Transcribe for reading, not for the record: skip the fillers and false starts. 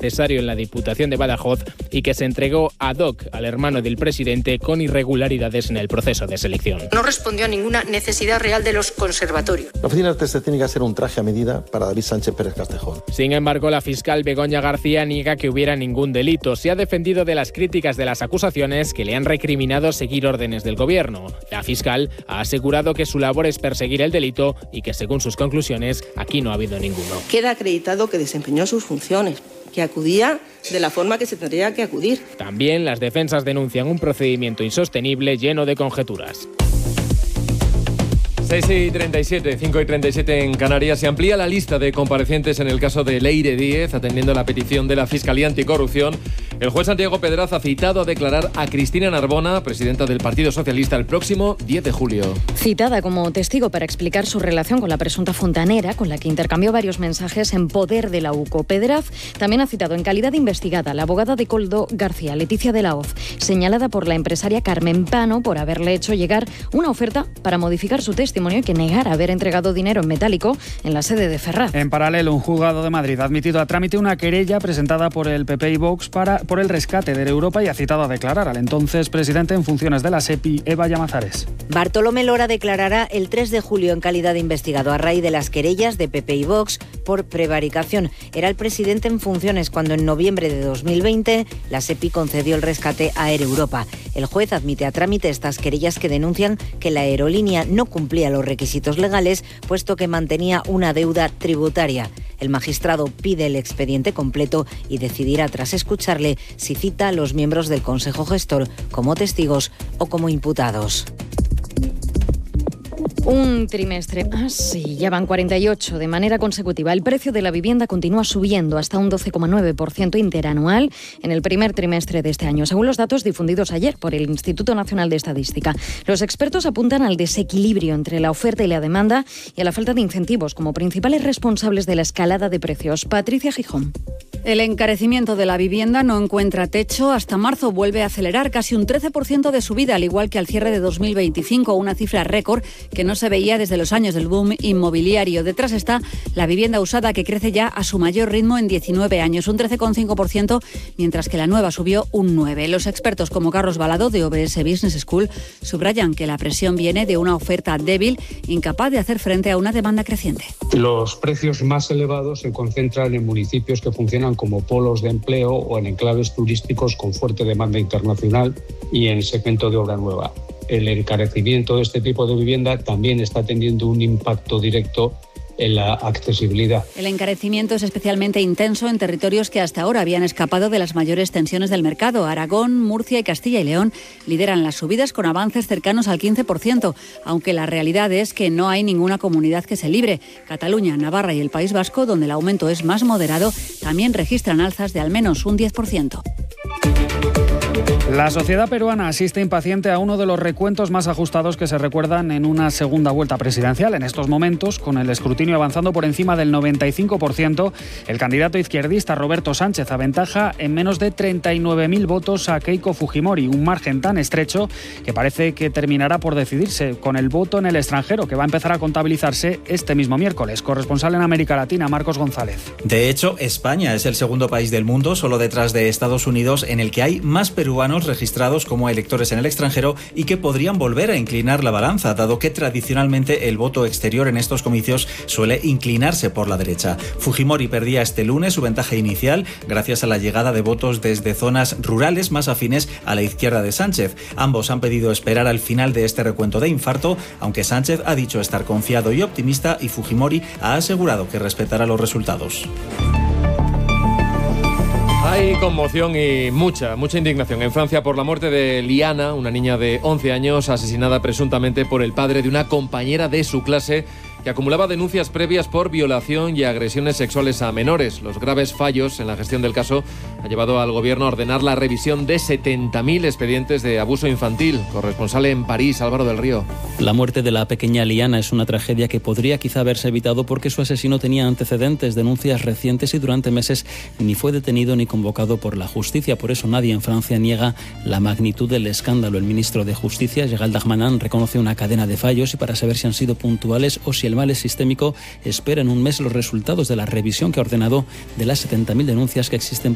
innecesario en la Diputación de Badajoz y que se entregó ad hoc al hermano del presidente con irregularidades en el proceso de selección. No respondió a ninguna necesidad real de los conservatorios. La oficina de testes técnicas era un traje a medida para David Sánchez Pérez Castejón. Sin embargo, la fiscal Begoña García niega que hubiera ningún delito. Se ha defendido de las críticas de las acusaciones que le han recriminado seguir órdenes del gobierno. La fiscal ha asegurado que su labor es perseguir el delito y que, según sus conclusiones, aquí no ha habido ninguno. Queda acreditado que desempeñó sus funciones, que acudía de la forma que se tendría que acudir. También las defensas denuncian un procedimiento insostenible lleno de conjeturas. 6:37, 5:37 en Canarias. Se amplía la lista de comparecientes en el caso de Leire Díez, atendiendo la petición de la Fiscalía Anticorrupción. El juez Santiago Pedraz ha citado a declarar a Cristina Narbona, presidenta del Partido Socialista, el próximo 10 de julio. Citada como testigo para explicar su relación con la presunta fontanera, con la que intercambió varios mensajes en poder de la UCO. Pedraz también ha citado en calidad de investigada a la abogada de Koldo García, Leticia de la Hoz, señalada por la empresaria Carmen Pano por haberle hecho llegar una oferta para modificar su testimonio y que negara haber entregado dinero en metálico en la sede de Ferraz. En paralelo, un juzgado de Madrid ha admitido a trámite una querella presentada por el PP y Vox por el rescate de Europa y ha citado a declarar al entonces presidente en funciones de la SEPI, Eva Llamazares. Bartolomé Lora declarará el 3 de julio en calidad de investigado a raíz de las querellas de PP y Vox por prevaricación. Era el presidente en funciones cuando en noviembre de 2020 la SEPI concedió el rescate a Air Europa. El juez admite a trámite estas querellas que denuncian que la aerolínea no cumplía los requisitos legales, puesto que mantenía una deuda tributaria. El magistrado pide el expediente completo y decidirá, tras escucharle, si cita a los miembros del Consejo Gestor como testigos o como imputados. Un trimestre más y ya van 48 de manera consecutiva. El precio de la vivienda continúa subiendo hasta un 12,9% interanual en el primer trimestre de este año, según los datos difundidos ayer por el Instituto Nacional de Estadística. Los expertos apuntan al desequilibrio entre la oferta y la demanda y a la falta de incentivos como principales responsables de la escalada de precios. Patricia Gijón. El encarecimiento de la vivienda no encuentra techo. Hasta marzo vuelve a acelerar casi un 13% de subida, al igual que al cierre de 2025, una cifra récord que no se veía desde los años del boom inmobiliario. Detrás está la vivienda usada, que crece ya a su mayor ritmo en 19 años, un 13,5%, mientras que la nueva subió un 9%. Los expertos como Carlos Balado, de OBS Business School, subrayan que la presión viene de una oferta débil, incapaz de hacer frente a una demanda creciente. Los precios más elevados se concentran en municipios que funcionan como polos de empleo o en enclaves turísticos con fuerte demanda internacional y en segmento de obra nueva. El encarecimiento de este tipo de vivienda también está teniendo un impacto directo en la accesibilidad. El encarecimiento es especialmente intenso en territorios que hasta ahora habían escapado de las mayores tensiones del mercado. Aragón, Murcia y Castilla y León lideran las subidas con avances cercanos al 15%, aunque la realidad es que no hay ninguna comunidad que se libre. Cataluña, Navarra y el País Vasco, donde el aumento es más moderado, también registran alzas de al menos un 10%. La sociedad peruana asiste impaciente a uno de los recuentos más ajustados que se recuerdan en una segunda vuelta presidencial. En estos momentos, con el escrutinio avanzando por encima del 95%, el candidato izquierdista Roberto Sánchez aventaja en menos de 39.000 votos a Keiko Fujimori, un margen tan estrecho que parece que terminará por decidirse con el voto en el extranjero, que va a empezar a contabilizarse este mismo miércoles. Corresponsal en América Latina, Marcos González. De hecho, España es el segundo país del mundo, solo detrás de Estados Unidos, en el que hay más peruanos registrados como electores en el extranjero y que podrían volver a inclinar la balanza, dado que tradicionalmente el voto exterior en estos comicios suele inclinarse por la derecha. Fujimori perdía este lunes su ventaja inicial gracias a la llegada de votos desde zonas rurales más afines a la izquierda de Sánchez. Ambos han pedido esperar al final de este recuento de infarto, aunque Sánchez ha dicho estar confiado y optimista y Fujimori ha asegurado que respetará los resultados. Hay conmoción y mucha indignación en Francia por la muerte de Liana, una niña de 11 años asesinada presuntamente por el padre de una compañera de su clase que acumulaba denuncias previas por violación y agresiones sexuales a menores. Los graves fallos en la gestión del caso han llevado al gobierno a ordenar la revisión de 70.000 expedientes de abuso infantil. Corresponsal en París, Álvaro del Río. La muerte de la pequeña Liana es una tragedia que podría quizá haberse evitado porque su asesino tenía antecedentes, denuncias recientes y durante meses ni fue detenido ni convocado por la justicia. Por eso nadie en Francia niega la magnitud del escándalo. El ministro de Justicia, Gérald Darmanin, reconoce una cadena de fallos y para saber si han sido puntuales o si el mal es sistémico, espera en un mes los resultados de la revisión que ha ordenado de las 70.000 denuncias que existen